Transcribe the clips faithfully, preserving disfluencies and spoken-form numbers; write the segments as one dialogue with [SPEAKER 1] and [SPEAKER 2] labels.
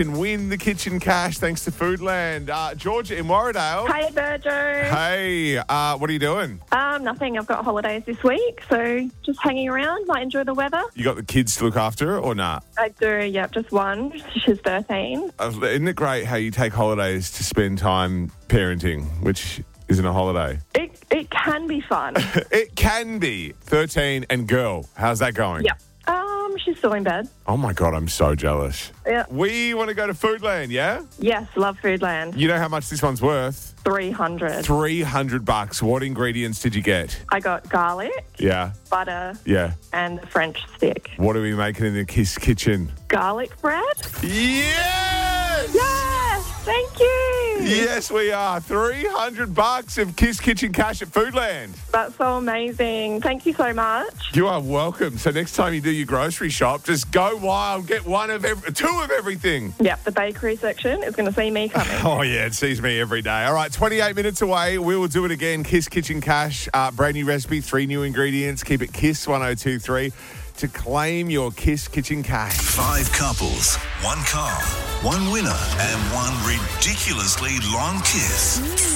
[SPEAKER 1] can win the kitchen cash thanks to Foodland. Uh, Georgia in Warradale.
[SPEAKER 2] Hey, Virgo.
[SPEAKER 1] Hey, uh, what are you doing?
[SPEAKER 2] Um, nothing. I've got holidays this week, so just hanging around. Might enjoy the weather.
[SPEAKER 1] You got the kids to look after or not?
[SPEAKER 2] I do, yep, just one. She's thirteen.
[SPEAKER 1] Uh, isn't it great how you take holidays to spend time parenting, which isn't a holiday?
[SPEAKER 2] It it can be fun.
[SPEAKER 1] It can be. thirteen and girl. How's that going?
[SPEAKER 2] Yep. Um, she's still in bed.
[SPEAKER 1] Oh, my God, I'm so jealous.
[SPEAKER 2] Yeah.
[SPEAKER 1] We want to go to Foodland, yeah?
[SPEAKER 2] Yes, love Foodland.
[SPEAKER 1] You know how much this one's worth?
[SPEAKER 2] three hundred.
[SPEAKER 1] three hundred bucks. What ingredients did you get?
[SPEAKER 2] I got garlic,
[SPEAKER 1] Yeah,
[SPEAKER 2] butter,
[SPEAKER 1] yeah.
[SPEAKER 2] and the French stick.
[SPEAKER 1] What are we making in the Kiss kitchen?
[SPEAKER 2] Garlic bread?
[SPEAKER 1] Yes!
[SPEAKER 2] Yes! Thank you!
[SPEAKER 1] Yes, we are. three hundred bucks of Kiss Kitchen cash at Foodland.
[SPEAKER 2] That's so amazing. Thank you so much.
[SPEAKER 1] You are welcome. So next time you do your grocery shop, just go wild, get one of every, two of everything.
[SPEAKER 2] Yep, the bakery section is going to see me coming.
[SPEAKER 1] Oh, yeah, it sees me every day. All right, twenty-eight minutes away. We will do it again. Kiss Kitchen Cash, uh, brand new recipe, three new ingredients. Keep it Kiss one oh two three to claim your Kiss Kitchen Cash.
[SPEAKER 3] Five couples, one car, one winner, and one ridiculously long kiss.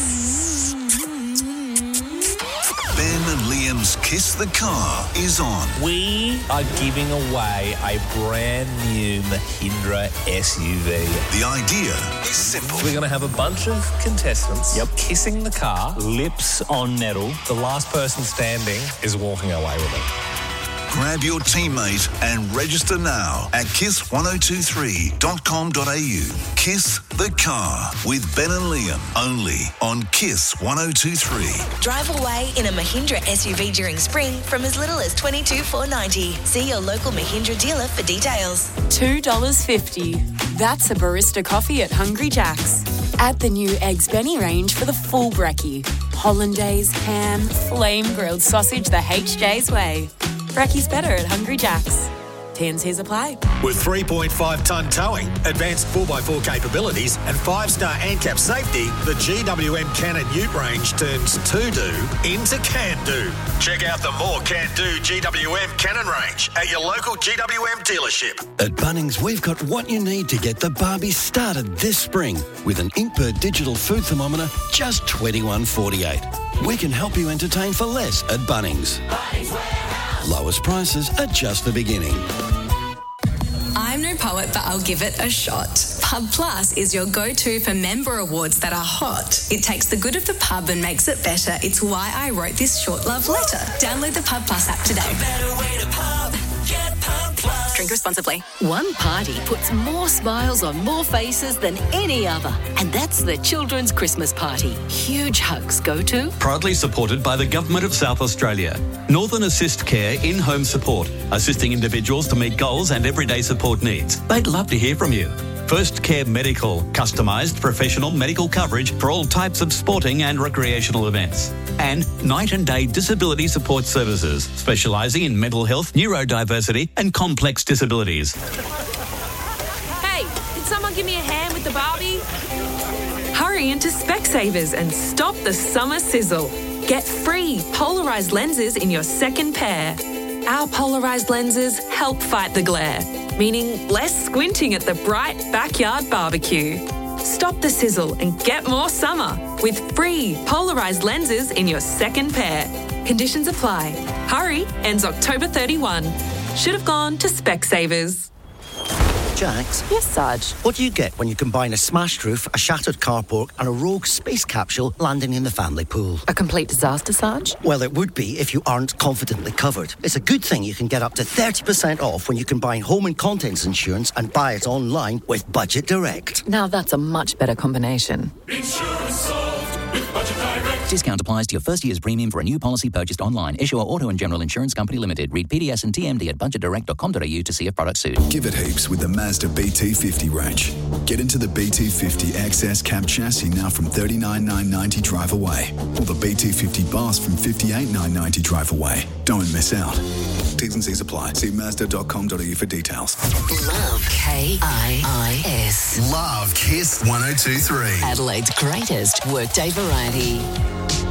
[SPEAKER 3] Ben and Liam's Kiss the Car is on.
[SPEAKER 4] We are giving away a brand new Mahindra S U V.
[SPEAKER 3] The idea is simple.
[SPEAKER 4] We're going to have a bunch of contestants yep. kissing the car, lips on metal. The last person standing is walking away with it.
[SPEAKER 3] Grab your teammate and register now at kiss one oh two three dot com dot a u. Kiss the Car with Ben and Liam, only on Kiss one oh two three.
[SPEAKER 5] Drive away in a Mahindra S U V during spring from as little as twenty-two thousand four hundred ninety dollars. See your local Mahindra dealer for details.
[SPEAKER 6] two dollars fifty. That's a barista coffee at Hungry Jack's. Add the new Eggs Benny range for the full brekkie. Hollandaise, ham, flame grilled sausage the H J's way. Brekkie's better at Hungry Jack's. T and C's apply.
[SPEAKER 7] With three point five tonne towing, advanced four by four capabilities and five star ANCAP safety, the G W M Cannon Ute range turns to-do into can-do. Check out the more can-do G W M Cannon range at your local G W M dealership.
[SPEAKER 8] At Bunnings, we've got what you need to get the barbie started this spring with an Inkbird digital food thermometer, just twenty-one forty-eight. We can help you entertain for less at Bunnings. Lowest prices are just the beginning.
[SPEAKER 9] I'm no poet, but I'll give it a shot. Pub Plus is your go-to for member awards that are hot. It takes the good of the pub and makes it better. It's why I wrote this short love letter. Download the Pub Plus app today. A better way to pub. Get Pub Plus. Drink responsibly.
[SPEAKER 10] One party puts more smiles on more faces than any other, and that's the Children's Christmas Party. Huge hugs go to...
[SPEAKER 11] Proudly supported by the Government of South Australia. Northern Assist Care in-home support, assisting individuals to meet goals and everyday support needs. They'd love to hear from you. First Care Medical, customised professional medical coverage for all types of sporting and recreational events. And Night and Day Disability Support Services, specialising in mental health, neurodiversity and complex disabilities.
[SPEAKER 12] Hey, can someone give me a hand with the Barbie? Hurry into Specsavers and stop the summer sizzle. Get free polarised lenses in your second pair. Our polarised lenses help fight the glare, meaning less squinting at the bright backyard barbecue. Stop the sizzle and get more summer with free polarised lenses in your second pair. Conditions apply. Hurry, ends October thirty-first. Should have gone to Specsavers.
[SPEAKER 13] Jax?
[SPEAKER 6] Yes, Sarge?
[SPEAKER 13] What do you get when you combine a smashed roof, a shattered carport and a rogue space capsule landing in the family pool?
[SPEAKER 6] A complete disaster, Sarge?
[SPEAKER 13] Well, it would be if you aren't confidently covered. It's a good thing you can get up to thirty percent off when you combine home and contents insurance and buy it online with Budget Direct.
[SPEAKER 6] Now that's a much better combination.
[SPEAKER 14] Insurance solved with Budget Direct.
[SPEAKER 15] Discount applies to your first year's premium for a new policy purchased online. Issuer Auto and General Insurance Company Limited. Read P D S and T M D at budget direct dot com dot a u to see if product suit.
[SPEAKER 16] Give it heaps with the Mazda B T fifty range. Get into the B T fifty X S cab chassis now from thirty-nine thousand nine hundred ninety drive away. Or the B T fifty bus from fifty-eight thousand nine hundred ninety drive away. Don't miss out. T's and C's apply. See mazda dot com dot a u for details.
[SPEAKER 10] Love K I I S.
[SPEAKER 3] Love Kiss one oh two three.
[SPEAKER 10] Adelaide's greatest workday variety.